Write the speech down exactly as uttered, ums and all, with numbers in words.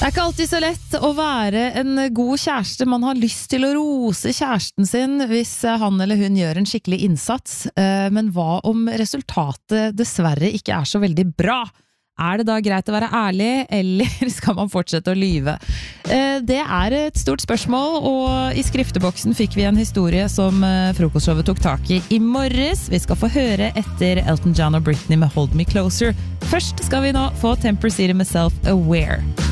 Det er ikke alltid så lett å være en god kjæreste. Man har lyst til å rose kjæresten sin hvis han eller hun gjør en skikkelig innsats. Men hva om resultatet dessverre ikke er så veldig bra? Er det da greit å være ærlig, eller skal man fortsette å lyve? Det er et stort spørsmål, og i skrifteboksen fikk vi en historie som frokostshowet tok tak i i morges. Vi skal få høre etter Elton John og Britney med Hold Me Closer. Først skal vi nå få Temper City med Self Aware.